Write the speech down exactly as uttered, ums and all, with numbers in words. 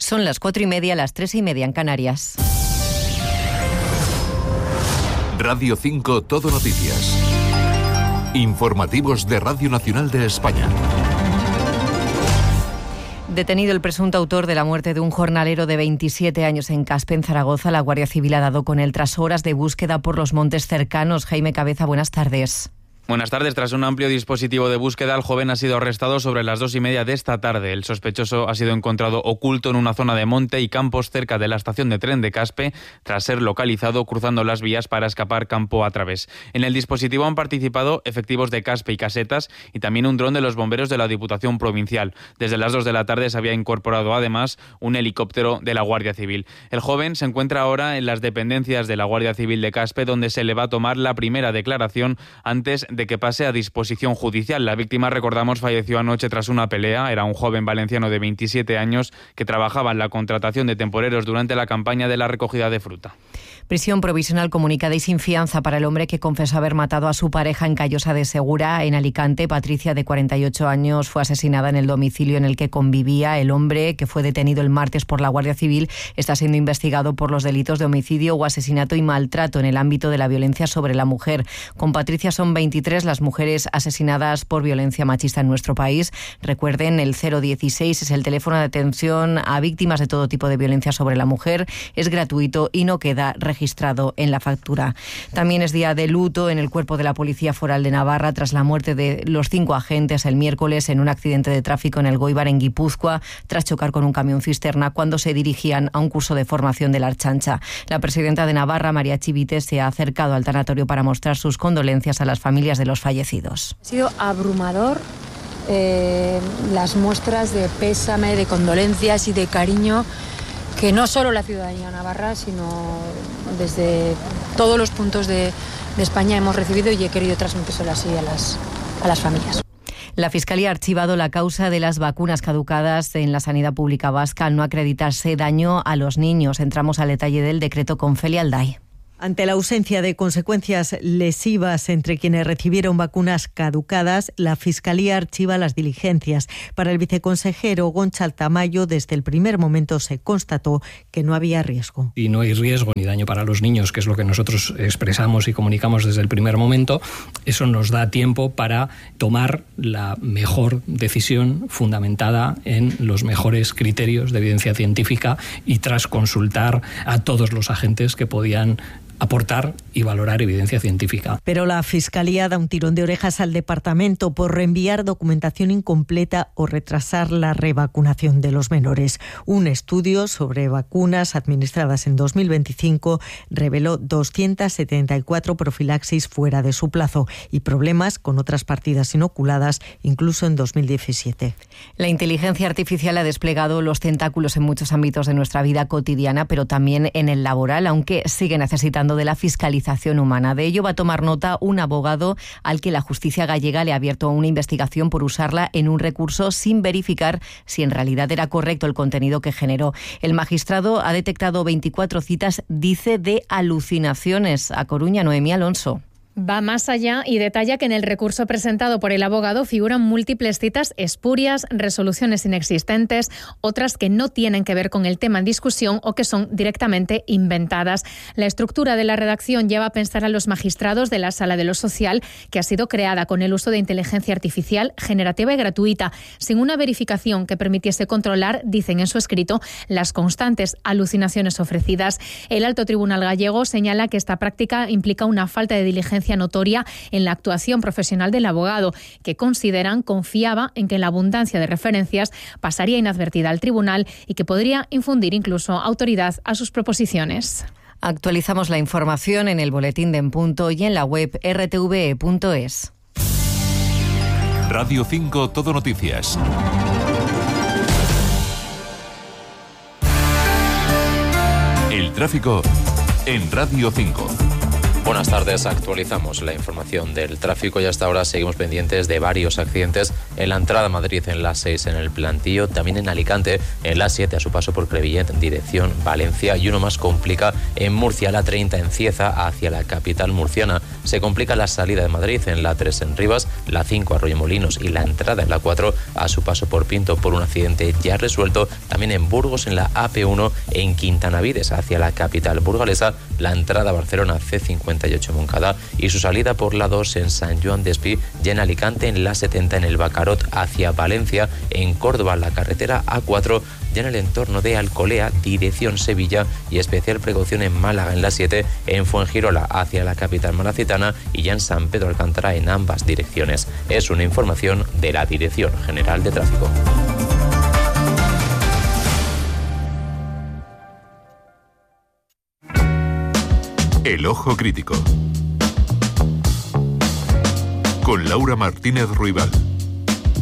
Son las cuatro y media, las tres y media en Canarias. Radio cinco Todo Noticias. Informativos de Radio Nacional de España. Detenido el presunto autor de la muerte de un jornalero de veintisiete años en Caspe, en Zaragoza, la Guardia Civil ha dado con él tras horas de búsqueda por los montes cercanos. Jaime Cabeza, buenas tardes. Buenas tardes. Tras un amplio dispositivo de búsqueda, el joven ha sido arrestado sobre las dos y media de esta tarde. El sospechoso ha sido encontrado oculto en una zona de monte y campos cerca de la estación de tren de Caspe, tras ser localizado cruzando las vías para escapar campo a través. En el dispositivo han participado efectivos de Caspe y Casetas y también un dron de los bomberos de la Diputación Provincial. Desde las dos de la tarde se había incorporado además un helicóptero de la Guardia Civil. El joven se encuentra ahora en las dependencias de la Guardia Civil de Caspe, donde se le va a tomar la primera declaración antes de que pase a disposición judicial. La víctima, recordamos, falleció anoche tras una pelea. Era un joven valenciano de veintisiete años que trabajaba en la contratación de temporeros durante la campaña de la recogida de fruta. Prisión provisional comunicada y sin fianza para el hombre que confesó haber matado a su pareja en Callosa de Segura, en Alicante. Patricia, de cuarenta y ocho años, fue asesinada en el domicilio en el que convivía. El hombre, que fue detenido el martes por la Guardia Civil, está siendo investigado por los delitos de homicidio o asesinato y maltrato en el ámbito de la violencia sobre la mujer. Con Patricia son veintitrés las mujeres asesinadas por violencia machista en nuestro país. Recuerden, el cero dieciséis es el teléfono de atención a víctimas de todo tipo de violencia sobre la mujer. Es gratuito y no queda registrado en la factura. También es día de luto en el cuerpo de la Policía Foral de Navarra tras la muerte de los cinco agentes el miércoles en un accidente de tráfico en el Goibar, en Guipúzcoa, tras chocar con un camión cisterna cuando se dirigían a un curso de formación de la Archancha. La presidenta de Navarra, María Chivite, se ha acercado al tanatorio para mostrar sus condolencias a las familias de los fallecidos. Ha sido abrumador eh, las muestras de pésame, de condolencias y de cariño que no solo la ciudadanía navarra, sino desde todos los puntos de, de España hemos recibido, y he querido transmitírselo así a las, a las familias. La Fiscalía ha archivado la causa de las vacunas caducadas en la sanidad pública vasca al no acreditarse daño a los niños. Entramos al detalle del decreto con Felia Alday. Ante la ausencia de consecuencias lesivas entre quienes recibieron vacunas caducadas, la Fiscalía archiva las diligencias. Para el viceconsejero Gonçal Tamayo, desde el primer momento se constató que no había riesgo. Y no hay riesgo ni daño para los niños, que es lo que nosotros expresamos y comunicamos desde el primer momento. Eso nos da tiempo para tomar la mejor decisión fundamentada en los mejores criterios de evidencia científica y tras consultar a todos los agentes que podían aportar y valorar evidencia científica. Pero la Fiscalía da un tirón de orejas al departamento por reenviar documentación incompleta o retrasar la revacunación de los menores. Un estudio sobre vacunas administradas en dos mil veinticinco reveló doscientas setenta y cuatro profilaxis fuera de su plazo y problemas con otras partidas inoculadas incluso en dos mil diecisiete. La inteligencia artificial ha desplegado los tentáculos en muchos ámbitos de nuestra vida cotidiana, pero también en el laboral, aunque sigue necesitando de la fiscalización humana. De ello va a tomar nota un abogado al que la justicia gallega le ha abierto una investigación por usarla en un recurso sin verificar si en realidad era correcto el contenido que generó. El magistrado ha detectado veinticuatro citas, dice, de alucinaciones. A Coruña, Noemí Alonso. Va más allá y detalla que en el recurso presentado por el abogado figuran múltiples citas espurias, resoluciones inexistentes, otras que no tienen que ver con el tema en discusión o que son directamente inventadas. La estructura de la redacción lleva a pensar a los magistrados de la Sala de lo Social, que ha sido creada con el uso de inteligencia artificial generativa y gratuita, sin una verificación que permitiese controlar, dicen en su escrito, las constantes alucinaciones ofrecidas. El Alto Tribunal gallego señala que esta práctica implica una falta de diligencia notoria en la actuación profesional del abogado, que consideran confiaba en que la abundancia de referencias pasaría inadvertida al tribunal y que podría infundir incluso autoridad a sus proposiciones. Actualizamos la información en el boletín de En Punto y en la web erre te ve e punto es. Radio cinco Todo Noticias. El tráfico en Radio cinco. Buenas tardes, actualizamos la información del tráfico y hasta ahora seguimos pendientes de varios accidentes en la entrada a Madrid en la seis en el Plantío, también en Alicante en la siete a su paso por Crevillent en dirección Valencia, y uno más complica en Murcia, la treinta en Cieza hacia la capital murciana. Se complica la salida de Madrid en la tres en Rivas, la cinco a Arroyomolinos y la entrada en la cuatro a su paso por Pinto por un accidente ya resuelto. También en Burgos en la A P uno en Quintanavides hacia la capital burgalesa, la entrada a Barcelona C cincuenta y ocho en Moncada y su salida por la dos en San Joan d'Espí, y en Alicante en la setenta en el Bacarot hacia Valencia, en Córdoba la carretera A cuatro, ya en el entorno de Alcolea, dirección Sevilla, y especial precaución en Málaga en la siete, en Fuengirola hacia la capital malacitana y ya en San Pedro Alcántara en ambas direcciones. Es una información de la Dirección General de Tráfico. El Ojo Crítico con Laura Martínez Ruibal.